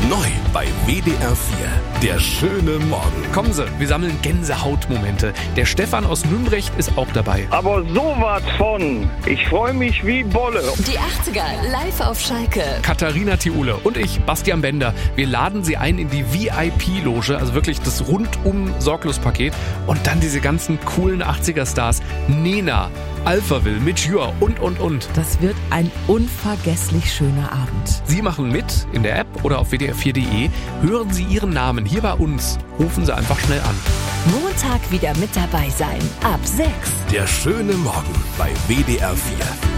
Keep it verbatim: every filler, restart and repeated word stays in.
Neu bei W D R vier. Der schöne Morgen. Kommen Sie, wir sammeln Gänsehautmomente. Der Stefan aus Nümbrecht ist auch dabei. Aber sowas von. Ich freue mich wie Bolle. Die achtziger live auf Schalke. Katharina Thiule und ich, Bastian Bender, wir laden Sie ein in die V I P-Loge, also wirklich das Rundum-Sorglos-Paket. Und dann diese ganzen coolen achtziger-Stars. Nena, Alphaville, Mitch Jür und, und, und. Das wird ein unvergesslich schöner Abend. Sie machen mit in der App oder auf w d r vier punkt d e. Hören Sie Ihren Namen hier bei uns. Rufen Sie einfach schnell an. Montag wieder mit dabei sein. Ab sechs. Der schöne Morgen bei W D R vier.